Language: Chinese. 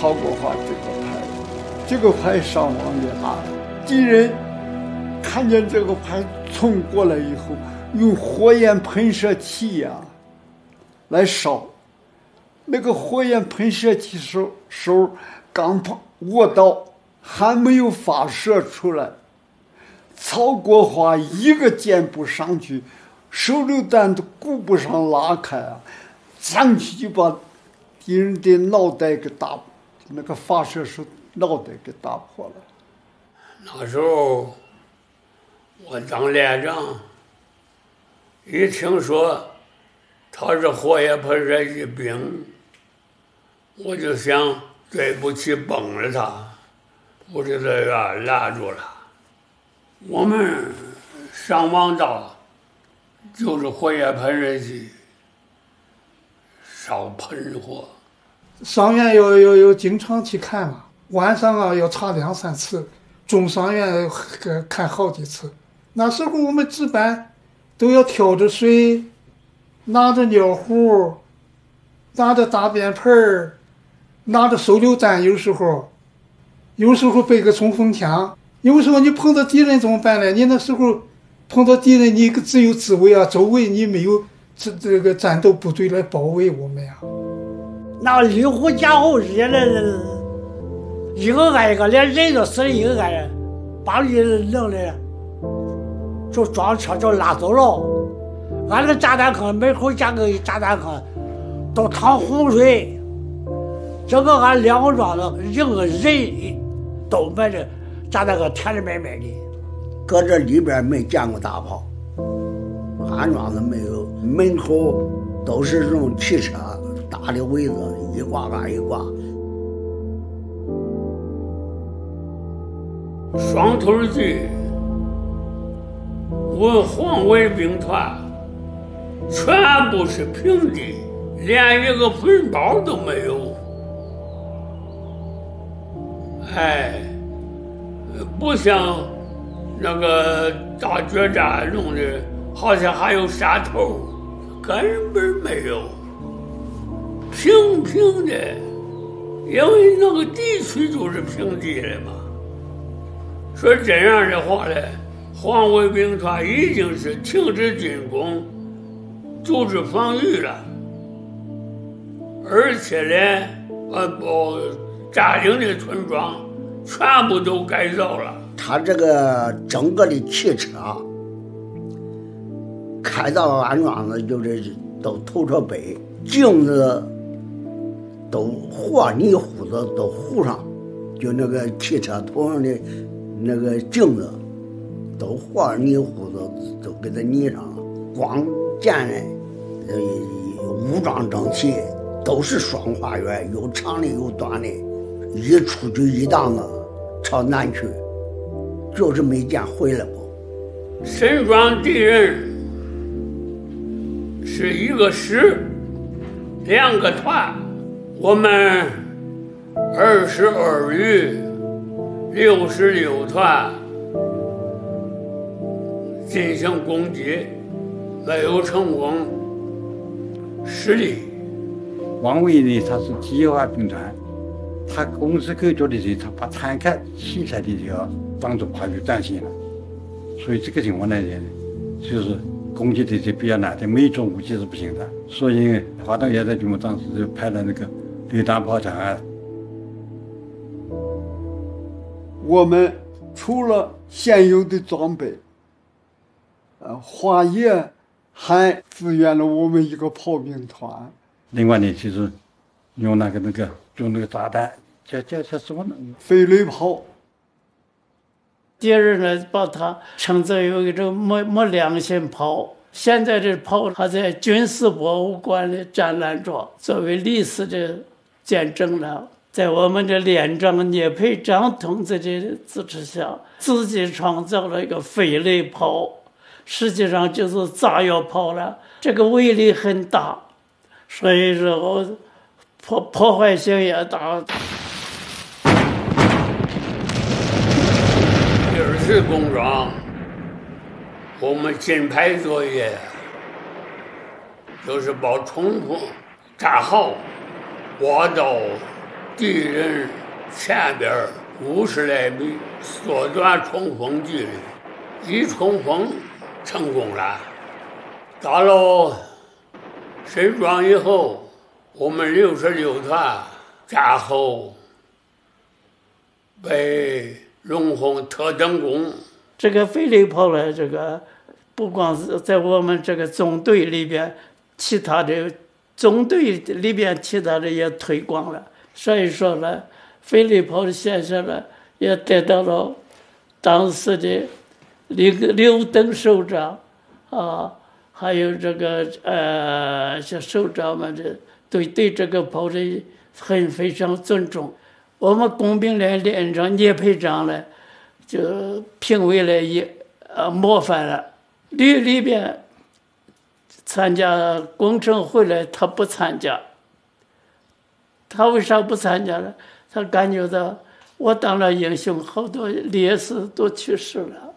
曹国华这个牌，这个牌伤亡也大。敌人看见这个牌冲过来以后，用火焰喷射器来烧。那个火焰喷射器手刚握到，还没有发射出来，曹国华一个箭步上去，手榴弹都顾不上拉开上去就把敌人的脑袋给打，那个发射手脑袋给打破了。 那时候我当连长，一听说他是火焰喷射器兵，我就想对不起崩了他，不是这个拦住了。我们伤亡大，就是火焰喷射器烧喷火。 伤员要经常去看嘛，晚上要查2-3次，中伤员看好几次。那时候我们值班都要挑着水，拿着尿壶，拿着大便盆，拿着手榴弹，有时候背个冲锋枪。有时候你碰到敌人怎么办呢？你那时候碰到敌人，你只有自卫周围你没有这个战斗部队来包围我们那离湖家伙热的，一个挨一个，连人都死了一个挨人，把人弄的就装车就拉走了。俺那炸弹坑门口加个炸弹坑，都淌洪水，这个俺2个庄子一个人都埋着炸弹坑填的满满的。 搁这里边没见过大炮，俺庄子没有，门口都是这种汽车大的围子，一挂挂一挂。 双腿骑我黄卫兵团全部是平地，连一个坟包都没有。不像那个大决战弄的好像还有山头，根本没有，平平的，因为那个地区就是平地的嘛。说这样的话呢，黄卫兵团已经是停止进攻，组织防御了，而且呢，占领的村庄全部都改造了。 他这个整个的汽车开到俺庄子，就是都头朝北，镜子都和泥糊子都糊上，就那个汽车头上的那个镜子都和泥糊子都给它泥上了。光见人武装整齐，都是双花园，有长的有短的，一出去一档子朝南去，就是没见回来过。 沈庄敌人是一个师2个团，我们22旅66团进行攻击，没有成功，失利。 王维呢，他是计划兵团，他公司构筑的时候，他把坦克器材的这个帮助跨越战线了，所以这个情况呢，就是攻击的是比较难的，每种武器是不行的。所以华东野战军部当时就派了那个榴弹炮厂我们除了现有的装备，华野还支援了我们一个炮兵团。 另外呢，就是用那个用那个炸弹，叫什么呢？ 飞雷炮。 敌人呢，把它称作有一种没良心炮。现在这炮还在军事博物馆的展览中，作为历史的见证了。在我们的连长聂培章同志的支持下，自己创造了一个飞雷炮，实际上就是炸药炮了。这个威力很大，所以说破坏性也大。 20工庄，我们金牌作业就是把冲锋、战壕、挖道、 敌人前边50来米，缩短冲锋距离，一冲锋成功了。到了沈庄以后，我们66团战后被荣获特等功。 这个飞利炮呢，这个不光是在我们这个中队里边，其他的中队里边其他的也推广了。所以说呢，飞利炮的先生呢，也得到了当时的刘登首长啊，还有这个像首长们的对这个炮的非常尊重。我们工兵连连长聂培章呢，就评为了模范了。里边参加工程会呢，他不参加。他为啥不参加呢？他感觉到我当了英雄，好多烈士都去世了。